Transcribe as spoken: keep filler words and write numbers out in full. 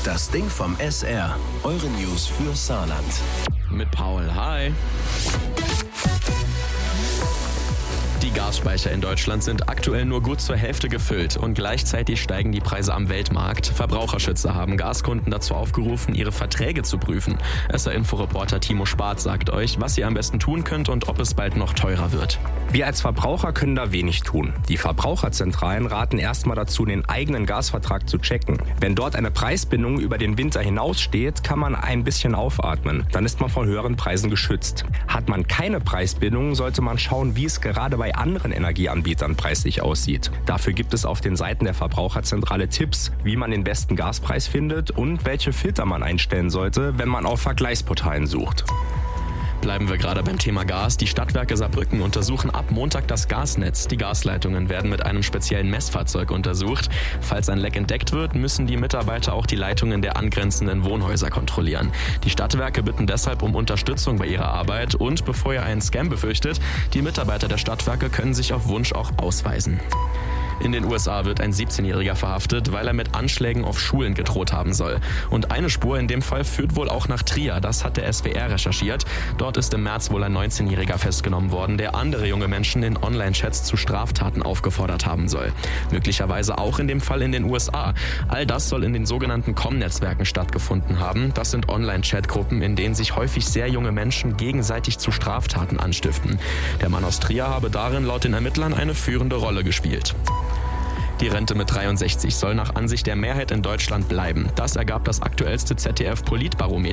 Das Ding vom S R. Eure News für Saarland. Mit Paul, hi. Die Gasspeicher in Deutschland sind aktuell nur gut zur Hälfte gefüllt und gleichzeitig steigen die Preise am Weltmarkt. Verbraucherschützer haben Gaskunden dazu aufgerufen, ihre Verträge zu prüfen. S R-Inforeporter Timo Spart sagt euch, was ihr am besten tun könnt und ob es bald noch teurer wird. Wir als Verbraucher können da wenig tun. Die Verbraucherzentralen raten erstmal dazu, den eigenen Gasvertrag zu checken. Wenn dort eine Preisbindung über den Winter hinaussteht, kann man ein bisschen aufatmen. Dann ist man vor höheren Preisen geschützt. Hat man keine Preisbindung, sollte man schauen, wie es gerade bei anderen Energieanbietern preislich aussieht. Dafür gibt es auf den Seiten der Verbraucherzentrale Tipps, wie man den besten Gaspreis findet und welche Filter man einstellen sollte, wenn man auf Vergleichsportalen sucht. Bleiben wir gerade beim Thema Gas. Die Stadtwerke Saarbrücken untersuchen ab Montag das Gasnetz. Die Gasleitungen werden mit einem speziellen Messfahrzeug untersucht. Falls ein Leck entdeckt wird, müssen die Mitarbeiter auch die Leitungen der angrenzenden Wohnhäuser kontrollieren. Die Stadtwerke bitten deshalb um Unterstützung bei ihrer Arbeit und, bevor ihr einen Scam befürchtet, die Mitarbeiter der Stadtwerke können sich auf Wunsch auch ausweisen. In den U S A wird ein siebzehnjähriger verhaftet, weil er mit Anschlägen auf Schulen gedroht haben soll. Und eine Spur in dem Fall führt wohl auch nach Trier. Das hat der S W R recherchiert. Dort ist im März wohl ein neunzehnjähriger festgenommen worden, der andere junge Menschen in Online-Chats zu Straftaten aufgefordert haben soll. Möglicherweise auch in dem Fall in den U S A. All das soll in den sogenannten Com-Netzwerken stattgefunden haben. Das sind Online-Chat-Gruppen, in denen sich häufig sehr junge Menschen gegenseitig zu Straftaten anstiften. Der Mann aus Trier habe darin laut den Ermittlern eine führende Rolle gespielt. Die Rente mit dreiundsechzig soll nach Ansicht der Mehrheit in Deutschland bleiben. Das ergab das aktuellste Z D F-Politbarometer.